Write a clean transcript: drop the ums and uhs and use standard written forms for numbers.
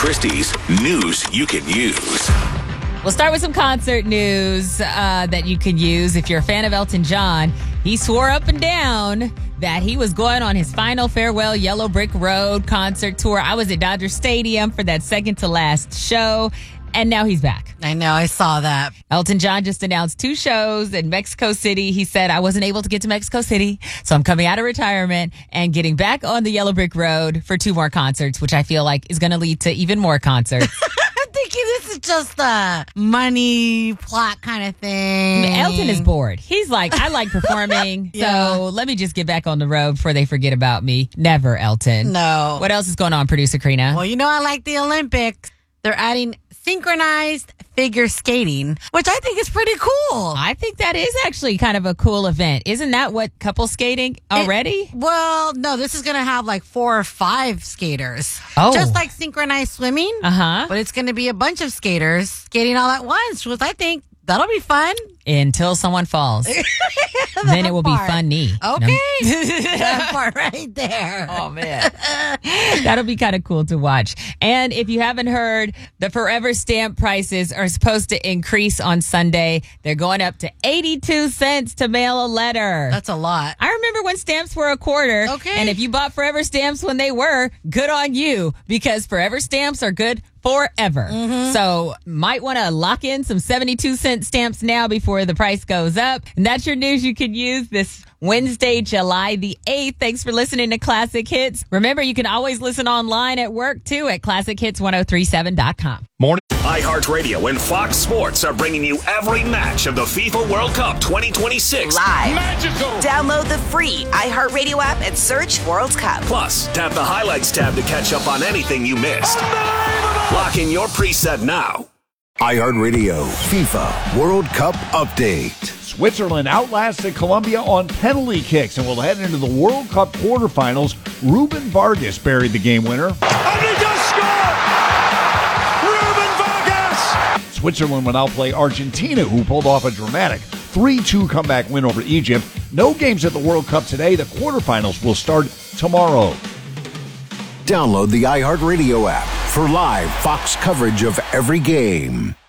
Christie's news you can use. We'll start with some concert news that you can use. If you're a fan of Elton John, he swore up and down that he was going on his final farewell Yellow Brick Road concert tour. I was at Dodger Stadium for that second to last show, and now he's back. I know, I saw that. Elton John just announced 2 shows in Mexico City. He said, I wasn't able to get to Mexico City, so I'm coming out of retirement and getting back on the Yellow Brick Road for 2 more concerts, which I feel like is going to lead to even more concerts. I'm thinking this is just a money plot kind of thing. Elton is bored. He's like, I like performing, so let me just get back on the road before they forget about me. Never, Elton. No. What else is going on, producer Karina? Well, you know I like the Olympics. They're adding synchronized figure skating, which I think is pretty cool. I think that is actually kind of a cool event. Isn't that what couple skating already? Well, no, this is going to have like 4 or 5 skaters. Oh. Just like synchronized swimming. Uh-huh. But it's going to be a bunch of skaters skating all at once, which I think that'll be fun. Until someone falls. Then it will be funny. Okay. That part right there. Oh, man. That'll be kind of cool to watch. And if you haven't heard, the Forever stamp prices are supposed to increase on Sunday. They're going up to 82 cents to mail a letter. That's a lot. I remember when stamps were a quarter. Okay. And if you bought Forever stamps when they were, good on you, because Forever stamps are good forever. Mm-hmm. So might want to lock in some 72-cent stamps now before the price goes up. And that's your news you can use this Wednesday, July the 8th. Thanks for listening to Classic Hits. Remember, you can always listen online at work, too, at ClassicHits1037.com. Morning. iHeartRadio and Fox Sports are bringing you every match of the FIFA World Cup 2026. Live. Magical. Download the free iHeartRadio app and search World Cup. Plus, tap the highlights tab to catch up on anything you missed. Lock in your preset now. iHeartRadio FIFA World Cup Update. Switzerland outlasted Colombia on penalty kicks and will head into the World Cup quarterfinals. Ruben Vargas buried the game winner. And he does score! Ruben Vargas! Switzerland will now play Argentina, who pulled off a dramatic 3-2 comeback win over Egypt. No games at the World Cup today. The quarterfinals will start tomorrow. Download the iHeartRadio app for live Fox coverage of every game.